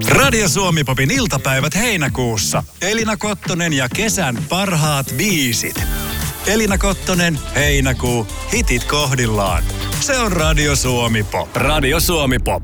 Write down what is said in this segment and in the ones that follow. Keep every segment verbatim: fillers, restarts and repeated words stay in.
Radio Suomi Popin iltapäivät heinäkuussa. Elina Kottonen ja kesän parhaat biisit. Elina Kottonen, heinäkuu, hitit kohdillaan. Se on Radio Suomi Pop. Radio Suomi Pop.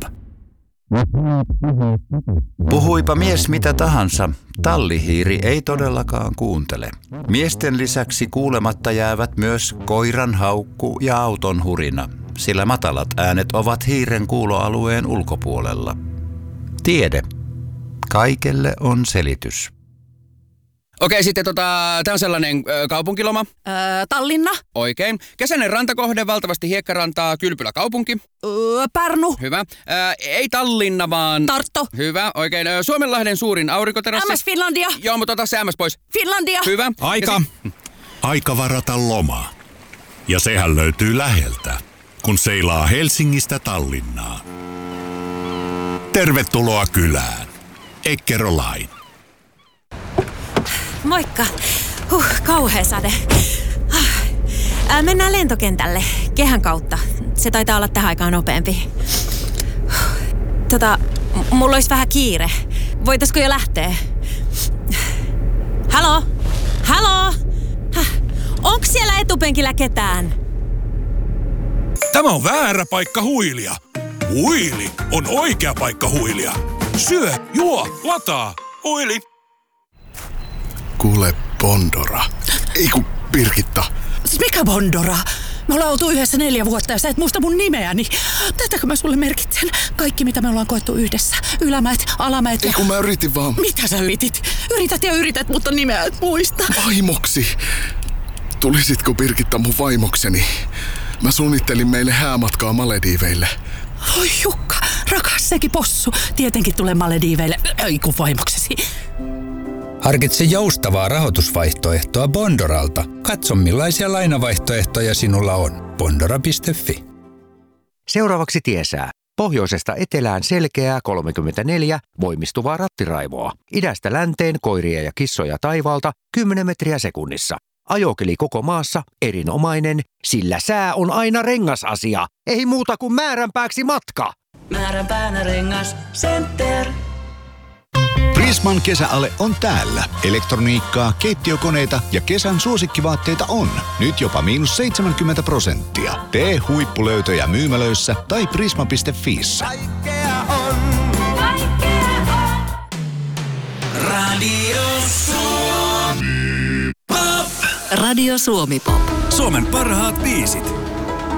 Puhuipa mies mitä tahansa, tallihiiri ei todellakaan kuuntele. Miesten lisäksi kuulematta jäävät myös koiran haukku ja auton hurina, sillä matalat äänet ovat hiiren kuuloalueen ulkopuolella. Tiede. Kaikelle on selitys. Okei, sitten tota, tää on sellainen ö, kaupunkiloma. Öö, Tallinna. Oikein. Kesäinen rantakohde, valtavasti hiekkarantaa, Kylpylä kaupunki. Öö, Pärnu. Hyvä. Ö, ei Tallinna, vaan... Tartto. Hyvä, oikein. Ö, Suomenlahden suurin aurinkoterassi. M S Finlandia. Joo, mutta ota se M S pois. Finlandia. Hyvä. Aika. Si- Aika varata loma. Ja sehän löytyy läheltä, kun seilaa Helsingistä Tallinnaan. Tervetuloa kylään. Eckerö Line. Moikka. Huh, kauhea sade. Äh, mennään lentokentälle kehän kautta. Se taitaa olla tähän aikaan nopeampi. Tota, m- mulla olisi vähän kiire. Voitaisko jo lähteä? Halo? Halo? Häh? Onks siellä etupenkillä ketään? Tämä on väärä paikka huilia. Huili on oikea paikka huilia. Syö, juo, lataa. Huili. Kuule, Bondora. Ei kun Birgitta. Mikä Bondora? Me ollaan oltu yhdessä neljä vuotta ja sä et muista mun nimeäni. Tätäkö mä sulle merkitsen? Kaikki mitä me ollaan koettu yhdessä. Ylämäet, alamäet ja... Ei kun mä yritin vaan... Mitä sä yritit? Yrität ja yrität, mutta nimeä et muista. Vaimoksi. Tulisitko Birgitta mun vaimokseni? Mä suunnittelin meille häämatkaa Malediiveille. Oi Jukka, rakas sekin possu. Tietenkin tulee Malediiveille. Ei kun vaimoksesi. Harkitse joustavaa rahoitusvaihtoehtoa Bondoralta. Katso millaisia lainavaihtoehtoja sinulla on. Bondora piste fi. Seuraavaksi tiesää. Pohjoisesta etelään selkeää kolmekymmentäneljä voimistuvaa rattiraivoa. Idästä länteen koiria ja kissoja taivaalta kymmenen metriä sekunnissa. Ajokeli koko maassa erinomainen, sillä sää on aina rengasasia. Ei muuta kuin määränpääksi matka. Määränpäänä rengas Center. Prisman kesäale on täällä. Elektroniikkaa, keittiökoneita ja kesän suosikkivaatteita on. Nyt jopa miinus seitsemänkymmentä prosenttia. Tee huippulöytöjä myymälöissä tai prisma piste fiissä. Kaikkea on. Kaikkea on. Radio Suomi Pop. Radio Suomi Pop. Suomen parhaat biisit.